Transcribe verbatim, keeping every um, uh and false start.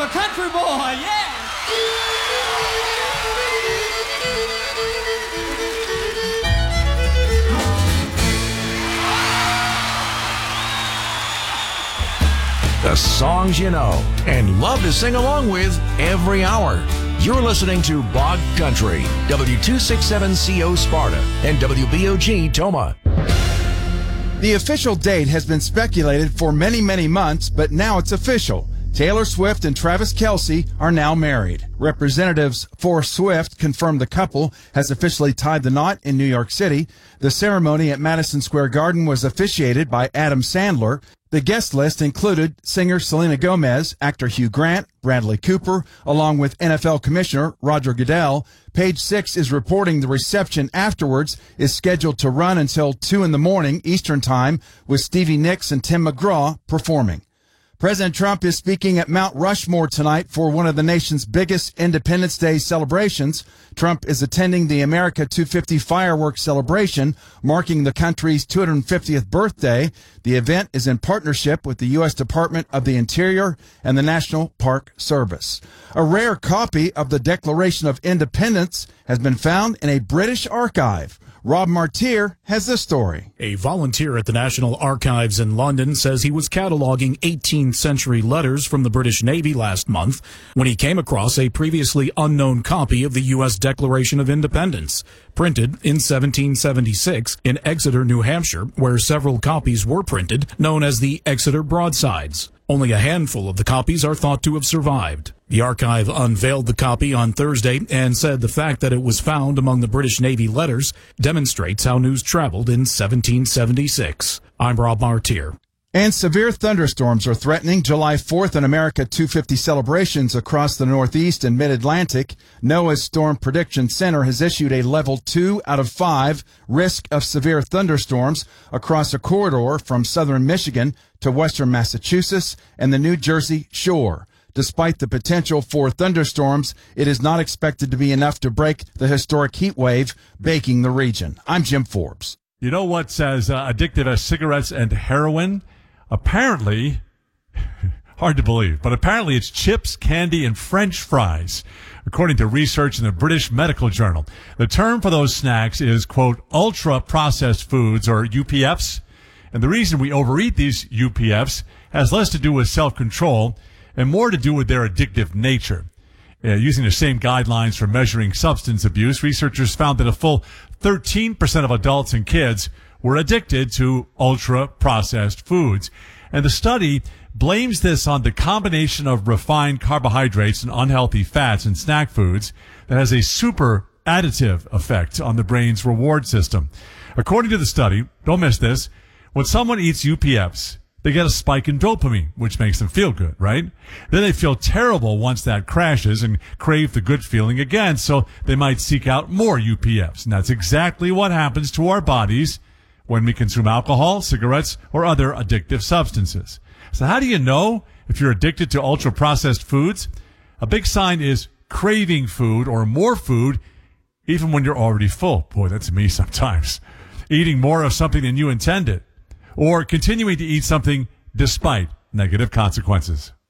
a country boy, yeah! The songs you know and love to sing along with every hour. You're listening to Bog Country, W two sixty-seven C O Sparta and W B O G Toma. The official date has been speculated for many, many months, but now it's official. Taylor Swift and Travis Kelce are now married. Representatives for Swift confirmed the couple has officially tied the knot in New York City. The ceremony at Madison Square Garden was officiated by Adam Sandler. The guest list included singer Selena Gomez, actor Hugh Grant, Bradley Cooper, along with N F L Commissioner Roger Goodell. Page Six is reporting the reception afterwards is scheduled to run until two in the morning Eastern Time, with Stevie Nicks and Tim McGraw performing. President Trump is speaking at Mount Rushmore tonight for one of the nation's biggest Independence Day celebrations. Trump is attending the America two fifty fireworks celebration, marking the country's two hundred fiftieth birthday. The event is in partnership with the U S Department of the Interior and the National Park Service. A rare copy of the Declaration of Independence has been found in a British archive. Rob Martyr has this story. A volunteer at the National Archives in London says he was cataloging eighteenth century letters from the British Navy last month when he came across a previously unknown copy of the U S Declaration of Independence, printed in seventeen seventy-six in Exeter, New Hampshire, where several copies were printed, known as the Exeter Broadsides. Only a handful of the copies are thought to have survived. The archive unveiled the copy on Thursday and said the fact that it was found among the British Navy letters demonstrates how news traveled in seventeen seventy-six. I'm Rob Martyr. And severe thunderstorms are threatening July fourth and America two fifty celebrations across the Northeast and Mid-Atlantic. NOAA's Storm Prediction Center has issued a level two out of five risk of severe thunderstorms across a corridor from southern Michigan to western Massachusetts and the New Jersey shore. Despite the potential for thunderstorms, it is not expected to be enough to break the historic heat wave baking the region. I'm Jim Forbes. You know what's as uh, addictive as cigarettes and heroin? Apparently, hard to believe, but apparently it's chips, candy, and French fries, according to research in the British Medical Journal. The term for those snacks is, quote, ultra-processed foods, or U P Fs. And the reason we overeat these U P Fs has less to do with self-control and more to do with their addictive nature. Uh, using the same guidelines for measuring substance abuse, researchers found that a full thirteen percent of adults and kids were addicted to ultra-processed foods. And the study blames this on the combination of refined carbohydrates and unhealthy fats in snack foods that has a super additive effect on the brain's reward system. According to the study, don't miss this, when someone eats U P Fs, they get a spike in dopamine, which makes them feel good, right? Then they feel terrible once that crashes and crave the good feeling again, so they might seek out more U P Fs. And that's exactly what happens to our bodies when we consume alcohol, cigarettes, or other addictive substances. So how do you know if you're addicted to ultra-processed foods? A big sign is craving food or more food even when you're already full. Boy, that's me sometimes. Eating more of something than you intended. Or continuing to eat something despite negative consequences.